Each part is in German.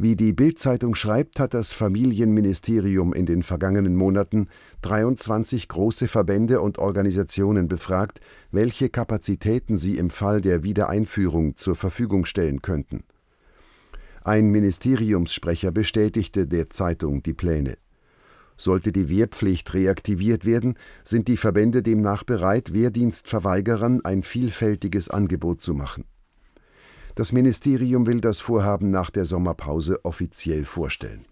Wie die Bild-Zeitung schreibt, hat das Familienministerium in den vergangenen Monaten 23 große Verbände und Organisationen befragt, welche Kapazitäten sie im Fall der Wiedereinführung zur Verfügung stellen könnten. Ein Ministeriumssprecher bestätigte der Zeitung die Pläne. Sollte die Wehrpflicht reaktiviert werden, sind die Verbände demnach bereit, Wehrdienstverweigerern ein vielfältiges Angebot zu machen. Das Ministerium will das Vorhaben nach der Sommerpause offiziell vorstellen.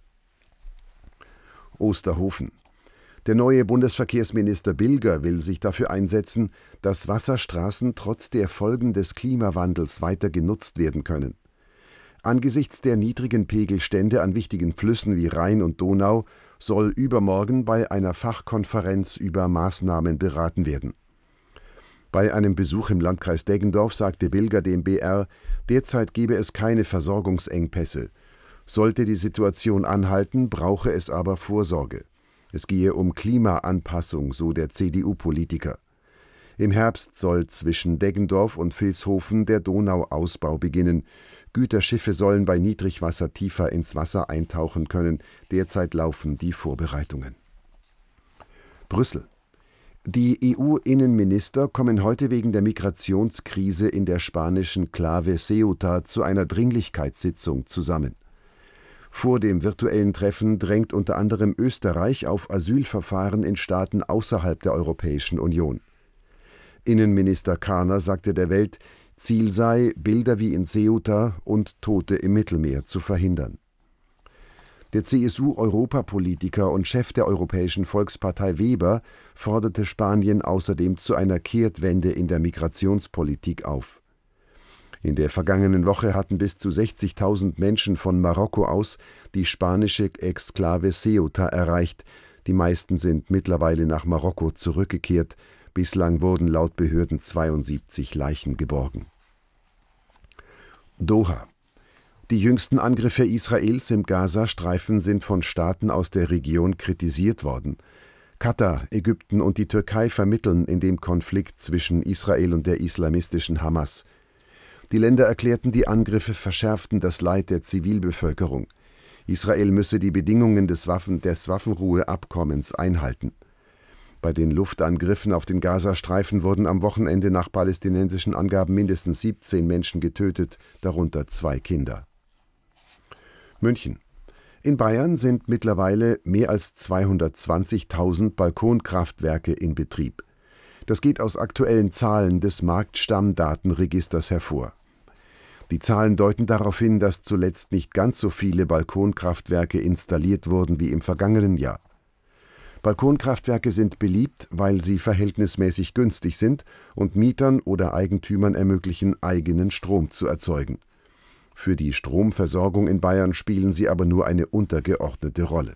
Osterhofen. Der neue Bundesverkehrsminister Bilger will sich dafür einsetzen, dass Wasserstraßen trotz der Folgen des Klimawandels weiter genutzt werden können. Angesichts der niedrigen Pegelstände an wichtigen Flüssen wie Rhein und Donau soll übermorgen bei einer Fachkonferenz über Maßnahmen beraten werden. Bei einem Besuch im Landkreis Deggendorf sagte Bilger dem BR, derzeit gebe es keine Versorgungsengpässe. Sollte die Situation anhalten, brauche es aber Vorsorge. Es gehe um Klimaanpassung, so der CDU-Politiker. Im Herbst soll zwischen Deggendorf und Vilshofen der Donauausbau beginnen. Güterschiffe sollen bei Niedrigwasser tiefer ins Wasser eintauchen können. Derzeit laufen die Vorbereitungen. Brüssel. Die EU-Innenminister kommen heute wegen der Migrationskrise in der spanischen Klave Ceuta zu einer Dringlichkeitssitzung zusammen. Vor dem virtuellen Treffen drängt unter anderem Österreich auf Asylverfahren in Staaten außerhalb der Europäischen Union. Innenminister Karner sagte der Welt, Ziel sei, Bilder wie in Ceuta und Tote im Mittelmeer zu verhindern. Der CSU-Europapolitiker und Chef der Europäischen Volkspartei Weber forderte Spanien außerdem zu einer Kehrtwende in der Migrationspolitik auf. In der vergangenen Woche hatten bis zu 60.000 Menschen von Marokko aus die spanische Exklave Ceuta erreicht. Die meisten sind mittlerweile nach Marokko zurückgekehrt. Bislang wurden laut Behörden 72 Leichen geborgen. Doha. Die jüngsten Angriffe Israels im Gazastreifen sind von Staaten aus der Region kritisiert worden. Katar, Ägypten und die Türkei vermitteln in dem Konflikt zwischen Israel und der islamistischen Hamas. Die Länder erklärten, die Angriffe verschärften das Leid der Zivilbevölkerung. Israel müsse die Bedingungen des Waffenruheabkommens einhalten. Bei den Luftangriffen auf den Gazastreifen wurden am Wochenende nach palästinensischen Angaben mindestens 17 Menschen getötet, darunter 2 Kinder. München. In Bayern sind mittlerweile mehr als 220.000 Balkonkraftwerke in Betrieb. Das geht aus aktuellen Zahlen des Marktstammdatenregisters hervor. Die Zahlen deuten darauf hin, dass zuletzt nicht ganz so viele Balkonkraftwerke installiert wurden wie im vergangenen Jahr. Balkonkraftwerke sind beliebt, weil sie verhältnismäßig günstig sind und Mietern oder Eigentümern ermöglichen, eigenen Strom zu erzeugen. Für die Stromversorgung in Bayern spielen sie aber nur eine untergeordnete Rolle.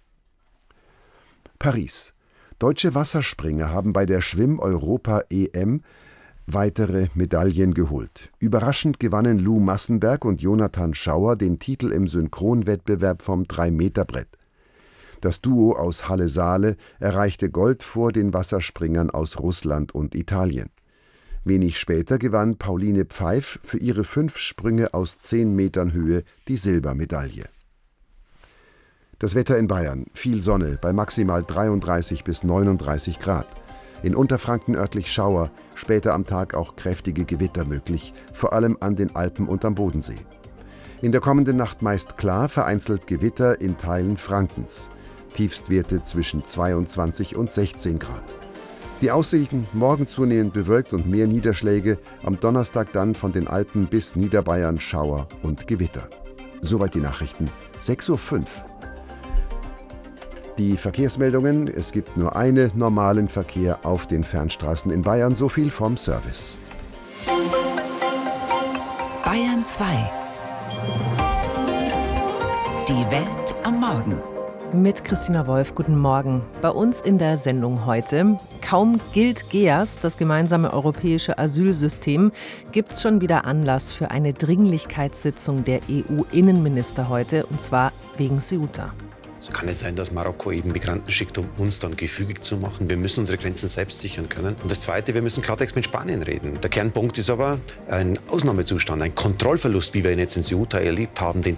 Paris. Deutsche Wasserspringer haben bei der Schwimm-Europa-EM weitere Medaillen geholt. Überraschend gewannen Lou Massenberg und Jonathan Schauer den Titel im Synchronwettbewerb vom 3-Meter-Brett. Das Duo aus Halle-Saale erreichte Gold vor den Wasserspringern aus Russland und Italien. Wenig später gewann Pauline Pfeif für ihre 5 Sprünge aus 10 Metern Höhe die Silbermedaille. Das Wetter in Bayern: viel Sonne bei maximal 33 bis 39 Grad. In Unterfranken örtlich Schauer, später am Tag auch kräftige Gewitter möglich, vor allem an den Alpen und am Bodensee. In der kommenden Nacht meist klar, vereinzelt Gewitter in Teilen Frankens. Tiefstwerte zwischen 22 und 16 Grad. Die Aussichten: morgen zunehmend bewölkt und mehr Niederschläge, am Donnerstag dann von den Alpen bis Niederbayern Schauer und Gewitter. Soweit die Nachrichten, 6:05 Uhr. Die Verkehrsmeldungen: Es gibt nur einen normalen Verkehr auf den Fernstraßen in Bayern, so viel vom Service. Bayern 2. Die Welt am Morgen. Mit Christina Wolf, guten Morgen. Bei uns in der Sendung heute: Kaum gilt GEAS, das gemeinsame europäische Asylsystem, gibt es schon wieder Anlass für eine Dringlichkeitssitzung der EU-Innenminister heute, und zwar wegen Ceuta. Es kann nicht sein, dass Marokko eben Migranten schickt, um uns dann gefügig zu machen. Wir müssen unsere Grenzen selbst sichern können. Und das Zweite, wir müssen Klartext mit Spanien reden. Der Kernpunkt ist aber ein Ausnahmezustand, ein Kontrollverlust, wie wir ihn jetzt in Ceuta erlebt haben, den